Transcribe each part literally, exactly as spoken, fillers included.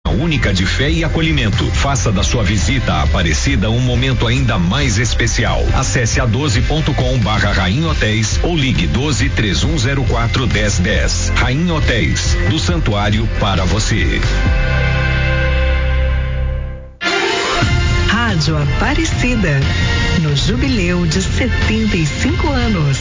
única de fé e acolhimento. Faça da sua visita à Aparecida um momento ainda mais especial. Acesse a doze ponto com barra Rainha Hotéis ou ligue doze, três um zero quatro, dez dez. Rainha Hotéis, do santuário para você. Rádio Aparecida, no jubileu de setenta e cinco anos.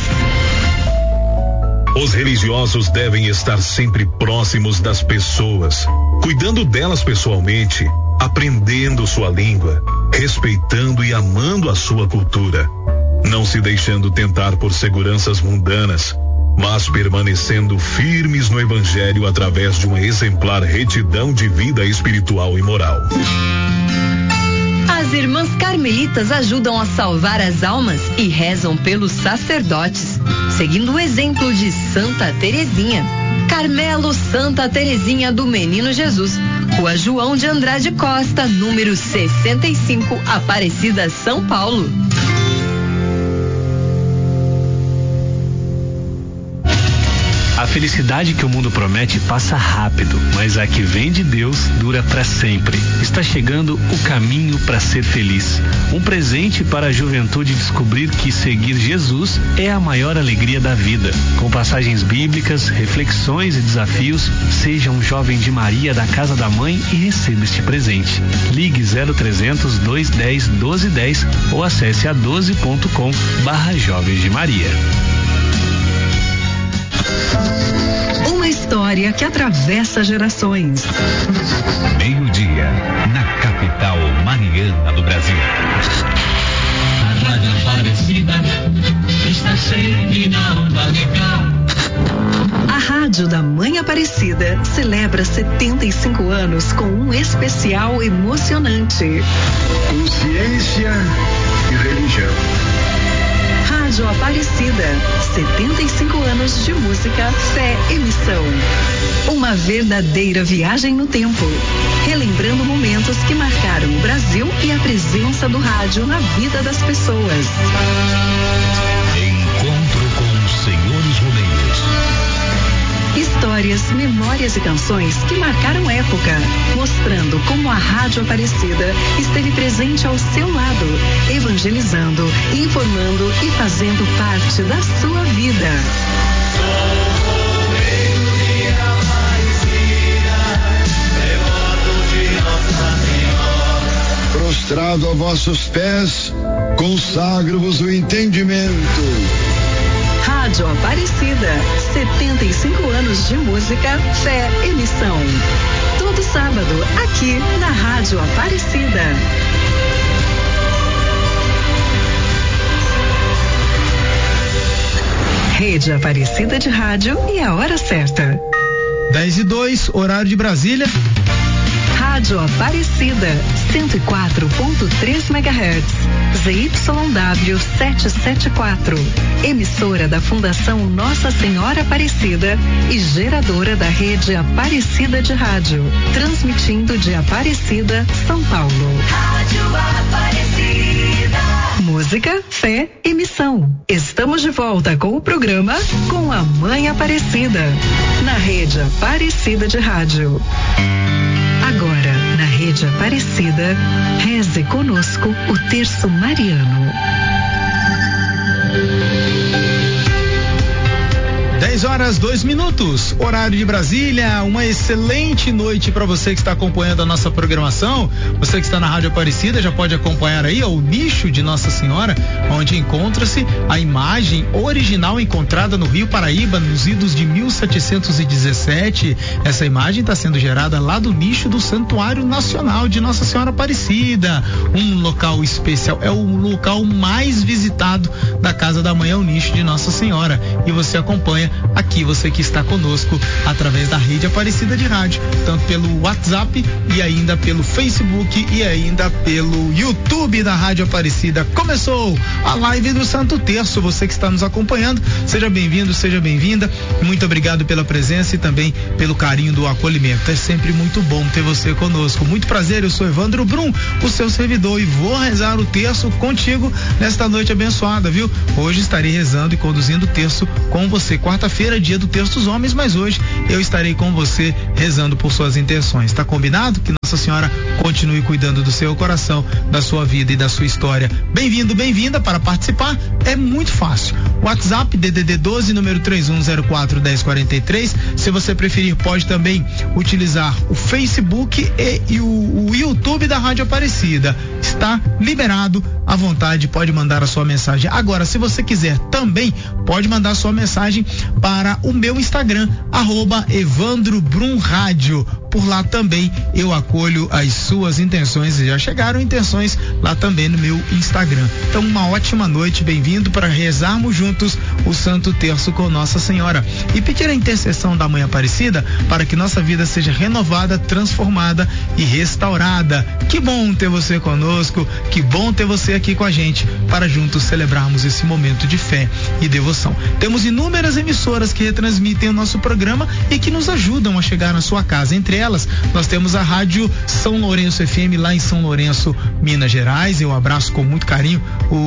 Os religiosos devem estar sempre próximos das pessoas, cuidando delas pessoalmente, aprendendo sua língua, respeitando e amando a sua cultura, não se deixando tentar por seguranças mundanas, mas permanecendo firmes no Evangelho através de uma exemplar retidão de vida espiritual e moral. As irmãs carmelitas ajudam a salvar as almas e rezam pelos sacerdotes, seguindo o exemplo de Santa Terezinha. Carmelo Santa Terezinha do Menino Jesus, Rua João de Andrade Costa, número sessenta e cinco, Aparecida, São Paulo. A felicidade que o mundo promete passa rápido, mas a que vem de Deus dura para sempre. Está chegando o caminho para ser feliz. Um presente para a juventude descobrir que seguir Jesus é a maior alegria da vida. Com passagens bíblicas, reflexões e desafios, seja um jovem de Maria da Casa da Mãe e receba este presente. Ligue zero trezentos, dois dez, doze dez ou acesse a doze ponto com barra Jovens de Maria. Uma história que atravessa gerações. Meio-dia, na capital mariana do Brasil. A Rádio Aparecida está sempre na onda legal. A Rádio da Mãe Aparecida celebra setenta e cinco anos com um especial emocionante. Consciência e religião. Rádio Aparecida, setenta e cinco anos de música, fé e missão. Uma verdadeira viagem no tempo, relembrando momentos que marcaram o Brasil e a presença do rádio na vida das pessoas. Encontro com os senhores Rodeios. Histórias, memórias e canções que marcaram época, mostrando como a Rádio Aparecida esteve presente ao seu lado, evangelizando, informando e fazendo parte da sua vida. Prostrado a vossos pés, consagro-vos o entendimento. Rádio Aparecida, setenta e cinco anos de música, fé e missão. Todo sábado, aqui na Rádio Aparecida. Rede Aparecida de Rádio e a hora certa. dez e dois, horário de Brasília. Rádio Aparecida, cento e quatro ponto três megahertz, Z Y W setecentos e setenta e quatro, emissora da Fundação Nossa Senhora Aparecida e geradora da rede Aparecida de Rádio, transmitindo de Aparecida, São Paulo. Rádio Aparecida. Música, fé e missão. Estamos de volta com o programa Com a Mãe Aparecida, na rede Aparecida de Rádio. Agora, na Rede Aparecida, reze conosco o Terço Mariano. dez horas, dois minutos, horário de Brasília. Uma excelente noite para você que está acompanhando a nossa programação. Você que está na Rádio Aparecida já pode acompanhar aí ó, o nicho de Nossa Senhora, onde encontra-se a imagem original encontrada no Rio Paraíba nos idos de mil setecentos e dezessete. Essa imagem está sendo gerada lá do nicho do Santuário Nacional de Nossa Senhora Aparecida, um local especial, é o local mais visitado da Casa da Mãe, é o nicho de Nossa Senhora, e você acompanha aqui, você que está conosco através da Rede Aparecida de Rádio, tanto pelo WhatsApp e ainda pelo Facebook e ainda pelo YouTube da Rádio Aparecida. Começou a live do Santo Terço. Você que está nos acompanhando, seja bem-vindo, seja bem-vinda. Muito obrigado pela presença e também pelo carinho do acolhimento. É sempre muito bom ter você conosco. Muito prazer, eu sou Evandro Brum, o seu servidor, e vou rezar o terço contigo nesta noite abençoada, viu? Hoje estarei rezando e conduzindo o terço com você. Quarta-feira segunda-feira, dia do Terço dos Homens, mas hoje eu estarei com você rezando por suas intenções. Tá combinado? Que Nossa Senhora continue cuidando do seu coração, da sua vida e da sua história. Bem-vindo, bem-vinda. Para participar é muito fácil. WhatsApp D D D doze, número três um zero quatro, um zero quatro três. Se você preferir, pode também utilizar o Facebook e, e o, o YouTube da Rádio Aparecida. Está liberado à vontade, pode mandar a sua mensagem. Agora, se você quiser também, pode mandar a sua mensagem para o meu Instagram, arroba Evandro Brum Rádio. Por lá também eu acolho as suas intenções. Já chegaram intenções lá também no meu Instagram. Então, uma ótima noite, bem-vindo para rezarmos juntos o Santo Terço com Nossa Senhora e pedir a intercessão da Mãe Aparecida para que nossa vida seja renovada, transformada e restaurada. Que bom ter você conosco, que bom ter você aqui com a gente para juntos celebrarmos esse momento de fé e devoção. Temos inúmeras emissoras que retransmitem o nosso programa e que nos ajudam a chegar na sua casa. Entre elas, nós temos a Rádio São Lourenço F M lá em São Lourenço, Minas Gerais. Eu abraço com muito carinho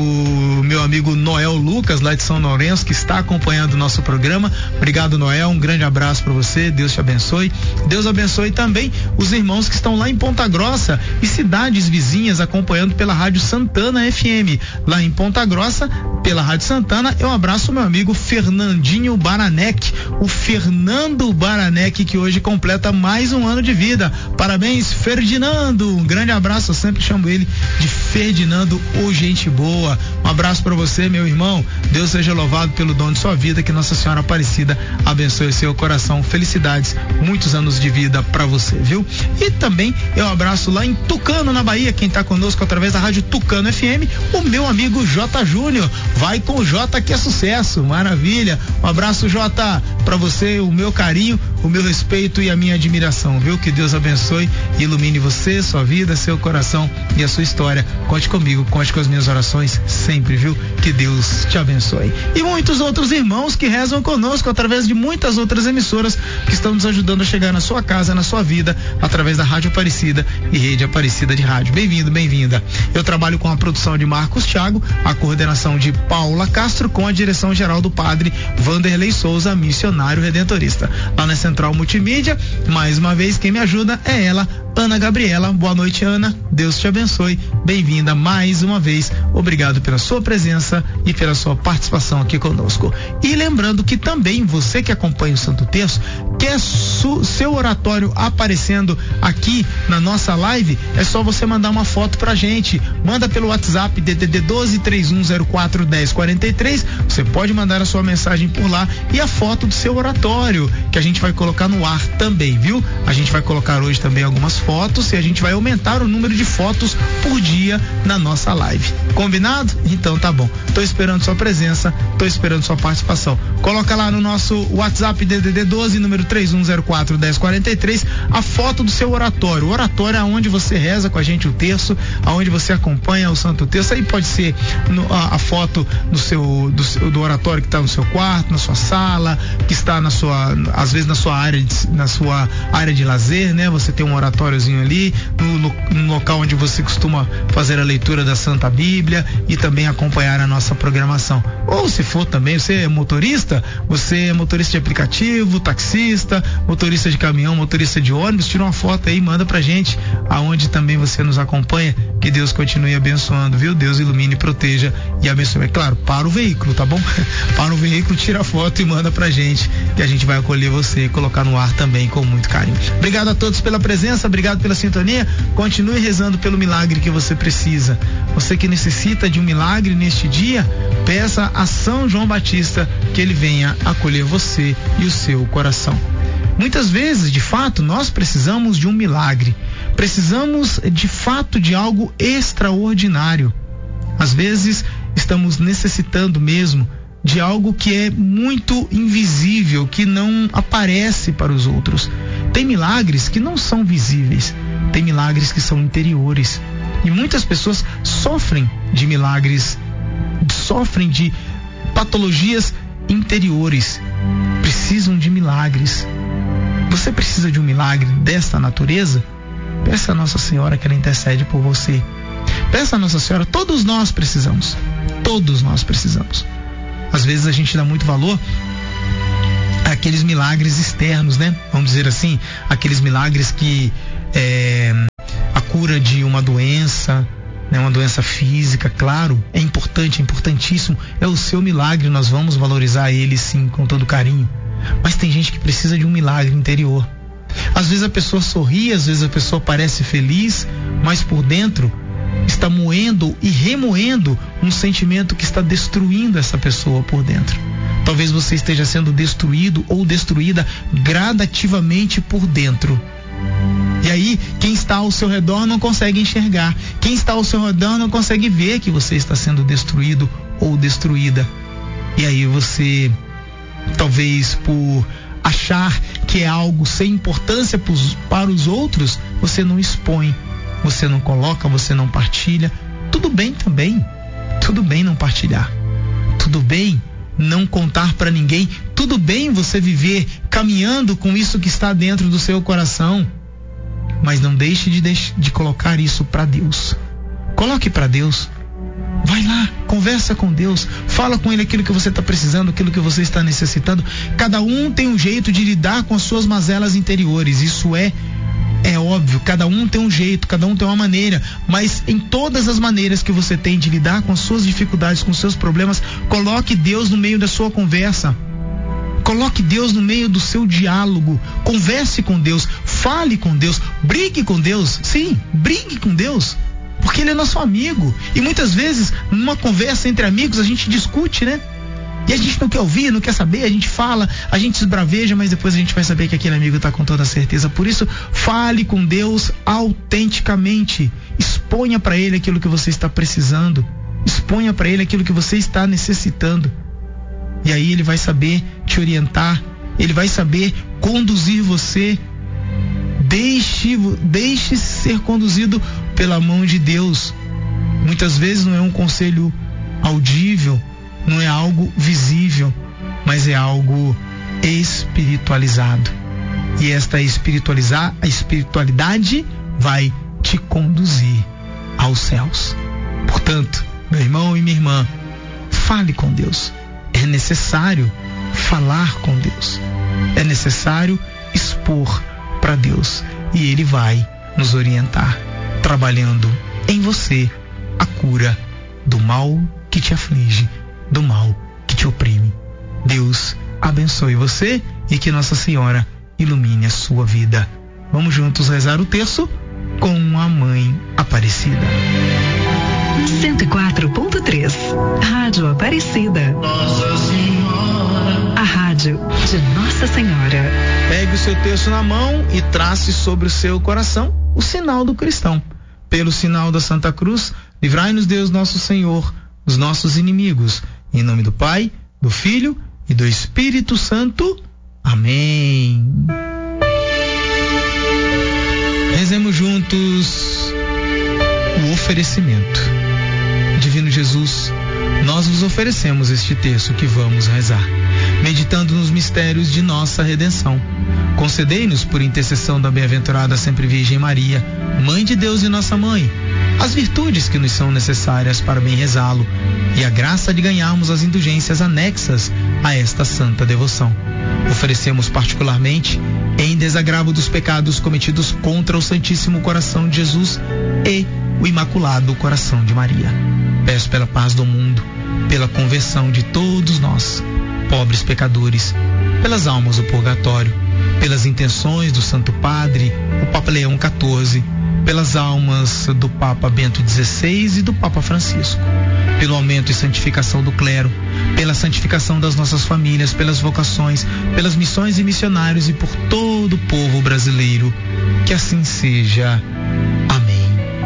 o meu amigo Noel Lucas, lá de São Lourenço, que está acompanhando o nosso programa. Obrigado, Noel, um grande abraço para você, Deus te abençoe. Deus abençoe também os irmãos que estão lá em Ponta Grossa e cidades vizinhas acompanhando pela Rádio Santana F M. Lá em Ponta Grossa, pela Rádio Santana, eu abraço o meu amigo Fernandinho Baranec, o Fernando Baranec, que hoje completa mais um ano de vida. Parabéns, Ferdinando. Um grande abraço, eu sempre chamo ele de Ferdinando, ou gente boa. Um abraço para você, meu irmão. Deus seja louvado pelo dom de sua vida, que Nossa Senhora Aparecida abençoe seu coração. Felicidades, muitos anos de vida para você, viu? E também eu abraço lá em Tucano, na Bahia, quem tá conosco através da Rádio Tucano F M, o meu amigo J Júnior. Vai com o J que é sucesso, maravilha. Um abraço, J, para você, o meu carinho, o meu respeito e a minha admiração, viu? Que Deus abençoe e ilumine você, sua vida, seu coração e a sua história. Conte comigo, conte com as minhas orações sempre, viu? Que Deus te abençoe. E muitos outros irmãos que rezam conosco através de muitas outras emissoras que estão nos ajudando a chegar na sua casa, na sua vida, através da Rádio Aparecida e Rede Aparecida de Rádio. Bem-vindo, bem-vinda. Eu trabalho com a produção de Marcos Thiago, a coordenação de Paula Castro, com a direção geral do padre Vanderlei Souza, missionário redentorista. Lá na Central Multimídia, mais uma vez, quem me ajuda é ela, Ana Gabriela. Boa noite, Ana. Deus te abençoe. Bem-vinda mais uma vez. Obrigado pela sua presença e pela sua participação aqui conosco. E lembrando que também você que acompanha o Santo Terço, quer su- seu oratório aparecendo aqui na nossa live, é só você mandar uma foto pra gente. Manda pelo WhatsApp D D D doze, três um zero quatro, um zero quatro três. Você pode mandar a sua mensagem por lá e a foto do seu oratório, que a gente vai colocar no ar também, viu? A gente vai colocar hoje também algumas fotos e a gente vai aumentar o número de fotos por dia na nossa live. Combinado? Então tá bom. Tô esperando sua presença, tô esperando sua participação. Coloca lá no nosso WhatsApp D D D doze, número três um zero quatro, um zero quatro três, a foto do seu oratório. O oratório é onde você reza com a gente o terço, aonde você acompanha o Santo Terço. Aí pode ser no, a, a foto do seu, do, do oratório que está no seu quarto, na sua sala, que está na sua, às vezes na sua área de, na sua área de lazer, né? Você tem um oratóriozinho ali, no, no, no local onde você costuma fazer a leitura da Santa Bíblia e também acompanhar a nossa programação. Ou se for também, você é motorista, você é motorista de aplicativo, taxista, motorista de caminhão, motorista de ônibus, tira uma foto aí, manda pra gente, aonde também você nos acompanha. Que Deus continue abençoando, viu? Deus ilumine, proteja e abençoe. É claro, para o veículo, tá bom? Para o veículo, tira a foto e manda pra gente, que a gente vai acolher você e colocar no ar também com muito carinho. Obrigado a todos pela presença, obrigado pela sintonia. Continue rezando pelo milagre que você precisa. Você que necessita de um milagre neste dia, peça a São João Batista que ele venha acolher você e o seu coração. Muitas vezes, de fato, nós precisamos de um milagre. Precisamos, de fato, de algo extraordinário. Às vezes, estamos necessitando mesmo de algo que é muito invisível, que não aparece para os outros. Tem milagres que não são visíveis, tem milagres que são interiores. E muitas pessoas sofrem de milagres, sofrem de patologias interiores, precisam de milagres. Você precisa de um milagre desta natureza? Peça a Nossa Senhora que ela intercede por você. Peça a Nossa Senhora, todos nós precisamos. Todos nós precisamos. Às vezes a gente dá muito valor aqueles milagres externos, né? Vamos dizer assim, aqueles milagres que é, a cura de uma doença, né? Uma doença física, claro, é importante, é importantíssimo, é o seu milagre, nós vamos valorizar ele sim, com todo carinho. Mas tem gente que precisa de um milagre interior. Às vezes a pessoa sorri, às vezes a pessoa parece feliz, mas por dentro está moendo e remoendo um sentimento que está destruindo essa pessoa por dentro. Talvez você esteja sendo destruído ou destruída gradativamente por dentro. E aí, quem está ao seu redor não consegue enxergar. Quem está ao seu redor não consegue ver que você está sendo destruído ou destruída. E aí você, talvez por achar que é algo sem importância para os outros, você não expõe, você não coloca, você não partilha. Tudo bem também. Tudo bem não partilhar. Tudo bem não contar para ninguém. Tudo bem você viver caminhando com isso que está dentro do seu coração. Mas não deixe de, deixe de colocar isso para Deus. Coloque para Deus. Vai lá, conversa com Deus, fala com Ele aquilo que você está precisando, aquilo que você está necessitando. Cada um tem um jeito de lidar com as suas mazelas interiores. Isso é É óbvio, cada um tem um jeito, cada um tem uma maneira, mas em todas as maneiras que você tem de lidar com as suas dificuldades, com os seus problemas, coloque Deus no meio da sua conversa. Coloque Deus no meio do seu diálogo. Converse com Deus, fale com Deus, brigue com Deus. Sim, brigue com Deus, porque Ele é nosso amigo. E muitas vezes, numa conversa entre amigos, a gente discute, né? E a gente não quer ouvir, não quer saber, a gente fala, a gente se esbraveja, mas depois a gente vai saber que aquele amigo está com toda certeza. Por isso, fale com Deus autenticamente. Exponha para Ele aquilo que você está precisando. Exponha para Ele aquilo que você está necessitando. E aí Ele vai saber te orientar, Ele vai saber conduzir você. Deixe, deixe ser conduzido pela mão de Deus. Muitas vezes não é um conselho audível, não é algo visível, mas é algo espiritualizado. E esta espiritualizar, a espiritualidade vai te conduzir aos céus. Portanto, meu irmão e minha irmã, fale com Deus. É necessário falar com Deus. É necessário expor para Deus. E Ele vai nos orientar, trabalhando em você a cura do mal que te aflige, do mal que te oprime. Deus abençoe você e que Nossa Senhora ilumine a sua vida. Vamos juntos rezar o terço com a Mãe Aparecida. cento e quatro ponto três Rádio Aparecida. Nossa Senhora. A rádio de Nossa Senhora. Pegue o seu terço na mão e trace sobre o seu coração o sinal do cristão. Pelo sinal da Santa Cruz, livrai-nos Deus nosso Senhor dos nossos inimigos. Em nome do Pai, do Filho e do Espírito Santo. Amém. Rezemos juntos o oferecimento. Divino Jesus, nós vos oferecemos este terço que vamos rezar, meditando nos mistérios de nossa redenção. Concedei-nos, por intercessão da bem-aventurada Sempre Virgem Maria, Mãe de Deus e nossa Mãe, as virtudes que nos são necessárias para bem rezá-lo e a graça de ganharmos as indulgências anexas a esta santa devoção. Oferecemos particularmente, em desagravo dos pecados cometidos contra o Santíssimo Coração de Jesus e o Imaculado Coração de Maria. Peço pela paz do mundo, pela conversão de todos nós, pobres pecadores, pelas almas do purgatório, pelas intenções do Santo Padre, o Papa Leão quatorze, pelas almas do Papa Bento dezesseis e do Papa Francisco, pelo aumento e santificação do clero, pela santificação das nossas famílias, pelas vocações, pelas missões e missionários e por todo o povo brasileiro. Que assim seja. Amém.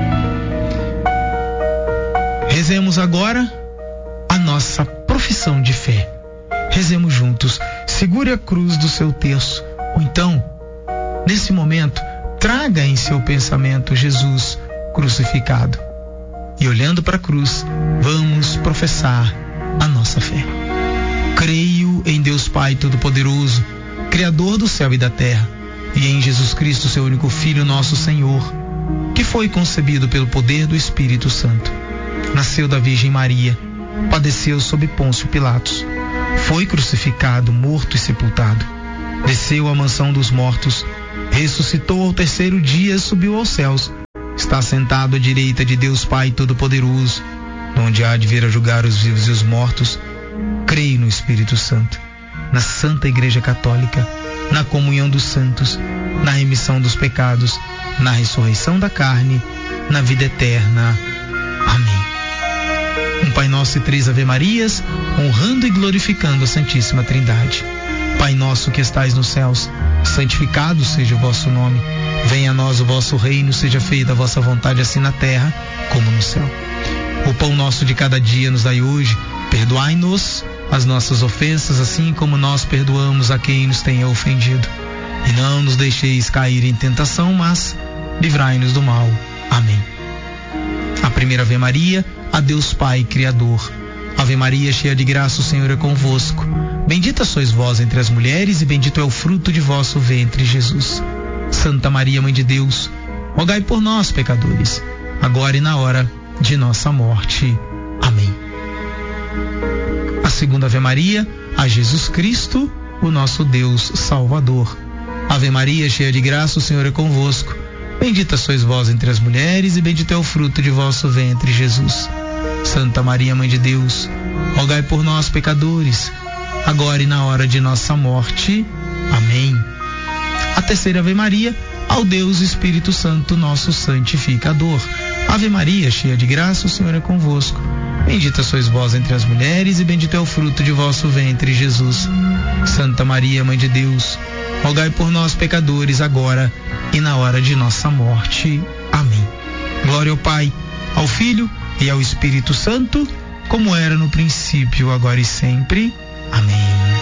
Rezemos agora a nossa profissão de fé. Rezemos juntos. Segure a cruz do seu terço, ou então, nesse momento, traga em seu pensamento Jesus crucificado. E olhando para a cruz, vamos professar a nossa fé. Creio em Deus Pai Todo-Poderoso, Criador do céu e da terra, e em Jesus Cristo, seu único Filho, nosso Senhor, que foi concebido pelo poder do Espírito Santo. Nasceu da Virgem Maria, padeceu sob Pôncio Pilatos, foi crucificado, morto e sepultado, desceu à mansão dos mortos, ressuscitou ao terceiro dia, subiu aos céus, está sentado à direita de Deus Pai Todo-Poderoso, onde há de vir a julgar os vivos e os mortos. Creio no Espírito Santo, na Santa Igreja Católica, na comunhão dos santos, na remissão dos pecados, na ressurreição da carne, na vida eterna. Amém. Um Pai Nosso e três Ave-Marias, honrando e glorificando a Santíssima Trindade. Pai nosso que estais nos céus, santificado seja o vosso nome. Venha a nós o vosso reino, seja feita a vossa vontade, assim na terra como no céu. O pão nosso de cada dia nos dai hoje. Perdoai-nos as nossas ofensas, assim como nós perdoamos a quem nos tenha ofendido. E não nos deixeis cair em tentação, mas livrai-nos do mal. Amém. A primeira Ave Maria, a Deus Pai Criador. Ave Maria, cheia de graça, o Senhor é convosco. Bendita sois vós entre as mulheres, e bendito é o fruto de vosso ventre, Jesus. Santa Maria, Mãe de Deus, rogai por nós, pecadores, agora e na hora de nossa morte. Amém. A segunda Ave Maria, a Jesus Cristo, o nosso Deus Salvador. Ave Maria, cheia de graça, o Senhor é convosco. Bendita sois vós entre as mulheres, e bendito é o fruto de vosso ventre, Jesus. Santa Maria, Mãe de Deus, rogai por nós, pecadores, agora e na hora de nossa morte. Amém. A terceira Ave Maria, ao Deus Espírito Santo, nosso santificador. Ave Maria, cheia de graça, o Senhor é convosco. Bendita sois vós entre as mulheres, e bendito é o fruto de vosso ventre, Jesus. Santa Maria, Mãe de Deus, rogai por nós, pecadores, agora e na hora de nossa morte. Amém. Glória ao Pai, ao Filho e ao Espírito Santo, como era no princípio, agora e sempre. Amém.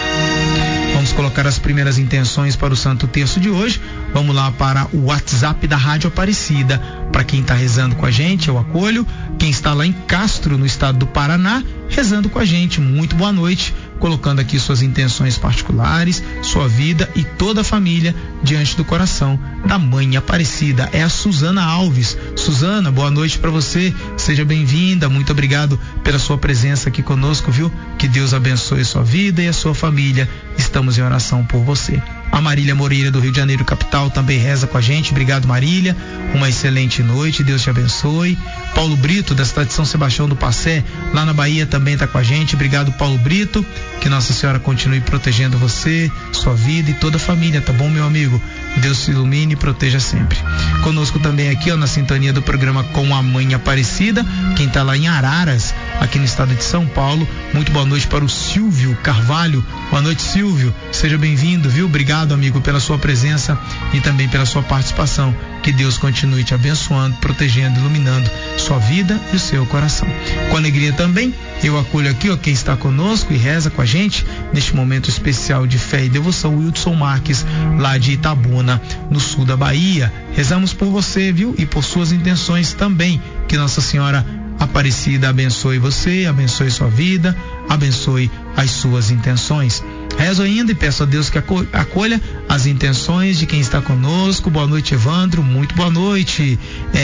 Vamos colocar as primeiras intenções para o Santo Terço de hoje. Vamos lá para o WhatsApp da Rádio Aparecida. Para quem está rezando com a gente, eu acolho. Quem está lá em Castro, no estado do Paraná, rezando com a gente, muito boa noite, colocando aqui suas intenções particulares, sua vida e toda a família diante do coração da Mãe Aparecida. É a Suzana Alves. Suzana, boa noite para você, seja bem-vinda, muito obrigado pela sua presença aqui conosco, viu? Que Deus abençoe sua vida e a sua família, estamos em oração por você. A Marília Moreira, do Rio de Janeiro, capital, também reza com a gente. Obrigado, Marília. Uma excelente noite. Deus te abençoe. Paulo Brito, da cidade de São Sebastião do Passé, lá na Bahia, também está com a gente. Obrigado, Paulo Brito. Que Nossa Senhora continue protegendo você, sua vida e toda a família, tá bom, meu amigo? Deus te ilumine e proteja sempre. Conosco também aqui, ó, na sintonia do programa Com a Mãe Aparecida, quem está lá em Araras, aqui no estado de São Paulo. Muito boa noite para o Silvio Carvalho. Boa noite, Silvio. Seja bem-vindo, viu? Obrigado, amigo, pela sua presença e também pela sua participação. Que Deus continue te abençoando, protegendo, iluminando sua vida e o seu coração. Com alegria também, eu acolho aqui, ó, quem está conosco e reza com a gente neste momento especial de fé e devoção, Wilson Marques, lá de Itabuna, no sul da Bahia. Rezamos por você, viu? E por suas intenções também. Que Nossa Senhora Aparecida abençoe você, abençoe sua vida, abençoe as suas intenções. Rezo ainda e peço a Deus que acolha as intenções de quem está conosco. Boa noite, Evandro, muito boa noite.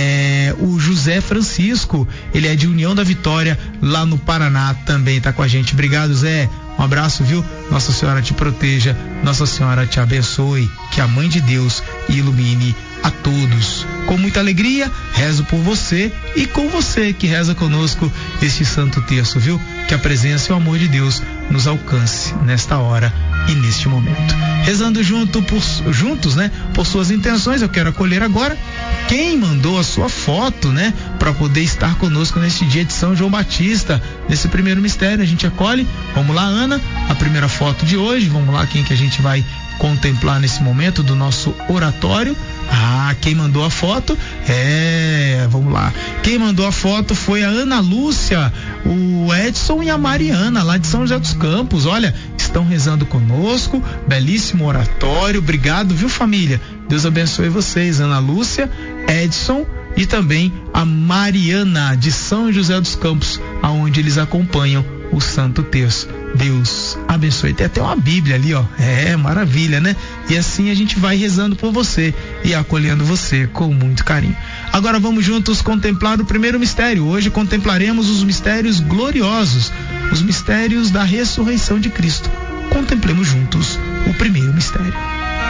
É, o José Francisco, ele é de União da Vitória, lá no Paraná, também está com a gente. Obrigado, Zé. Um abraço, viu? Nossa Senhora te proteja, Nossa Senhora te abençoe, que a Mãe de Deus ilumine a todos. Com muita alegria, rezo por você e com você que reza conosco este Santo Terço, viu? Que a presença e o amor de Deus nos alcance nesta hora e neste momento. Rezando junto por, juntos, né? Por suas intenções, eu quero acolher agora quem mandou a sua foto, né? Para poder estar conosco neste dia de São João Batista, nesse primeiro mistério. A gente acolhe. Vamos lá, Ana, a primeira foto de hoje. Vamos lá, quem que a gente vai contemplar nesse momento do nosso oratório. Ah, quem mandou a foto é, vamos lá, quem mandou a foto foi a Ana Lúcia, o Edson e a Mariana, lá de São José dos Campos. Olha, estão rezando conosco, belíssimo oratório. Obrigado, viu, família? Deus abençoe vocês, Ana Lúcia, Edson e também a Mariana, de São José dos Campos, aonde eles acompanham o Santo Terço. Deus abençoe. Tem até uma Bíblia ali, ó. É, maravilha, né? E assim a gente vai rezando por você e acolhendo você com muito carinho. Agora vamos juntos contemplar o primeiro mistério. Hoje contemplaremos os mistérios gloriosos, os mistérios da ressurreição de Cristo. Contemplemos juntos o primeiro mistério.